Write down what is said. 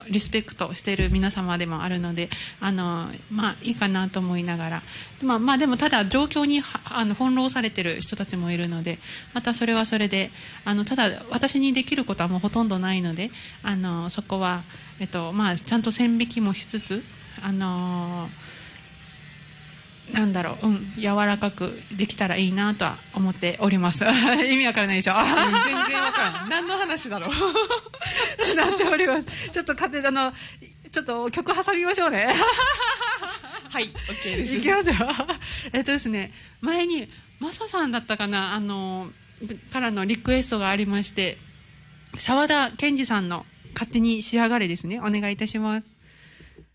リスペクトしている皆様でもあるので、いいかなと思いながら、でもただ状況に翻弄されている人たちもいるので、またそれはそれで、ただ私にできることはもうほとんどないので、そこは、ちゃんと線引きもしつつ、柔らかくできたらいいなとは思っております。意味わからないでしょ。 全然わからん。何の話だろう。 なっております。ちょっとちょっと曲挟みましょうね。 はい、OK です。 いきますよ。ですね、前にマサさんだったかな、からのリクエストがありまして、沢田研二さんの勝手に仕上がれですね。お願いいたします。